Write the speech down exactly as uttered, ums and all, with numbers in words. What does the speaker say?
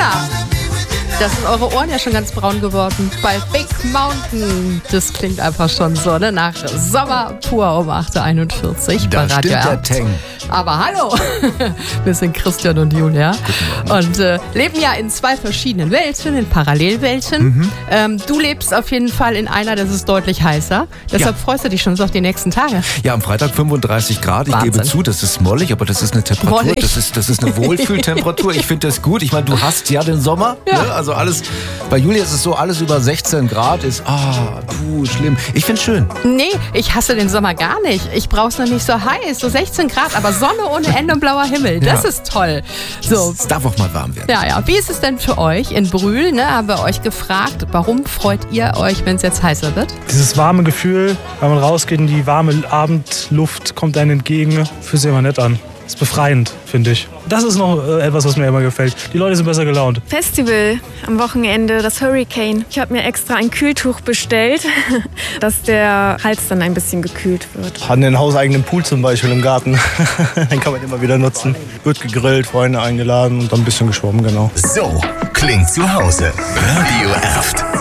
Na, da sind eure Ohren ja schon ganz braun geworden. Bei Big Mountain. Das klingt einfach schon so, ne? Nach Sommer pur um acht Uhr einundvierzig. Da bei Radio stimmt der acht. Teng. Aber hallo, wir sind Christian und Julia und äh, leben ja in zwei verschiedenen Welten, in Parallelwelten. Mhm. Ähm, du lebst auf jeden Fall in einer, das ist deutlich heißer. Deshalb ja. freust du dich schon so auf die nächsten Tage. Ja, am Freitag fünfunddreißig Grad. Ich Wahnsinn. gebe zu, das ist mollig, aber das ist eine Temperatur. Mollig. Das ist, das ist eine Wohlfühltemperatur. Ich finde das gut. Ich meine, du hast ja den Sommer. Ja. Ne? Also alles, bei Julia ist es so, alles über sechzehn Grad ist, ah, puh, schlimm. Ich finde es schön. Nee, ich hasse den Sommer gar nicht. Ich brauch's noch nicht so heiß, so sechzehn Grad, aber Sonne ohne Ende und blauer Himmel. Das ja. ist toll. So. Es darf auch mal warm werden. Ja, ja. Wie ist es denn für euch in Brühl? Ne, haben wir euch gefragt, warum freut ihr euch, wenn es jetzt heißer wird? Dieses warme Gefühl, wenn man rausgeht in die warme Abendluft, kommt einem entgegen, fühlt sich immer nett an. Ist befreiend, finde ich. Das ist noch äh, etwas, was mir immer gefällt. Die Leute sind besser gelaunt. Festival am Wochenende, das Hurricane. Ich habe mir extra ein Kühltuch bestellt, dass der Hals dann ein bisschen gekühlt wird. Hatten einen hauseigenen Pool zum Beispiel im Garten. Den kann man immer wieder nutzen. Wird gegrillt, Freunde eingeladen und dann ein bisschen geschwommen, genau. So klingt zu Hause. Radio acht.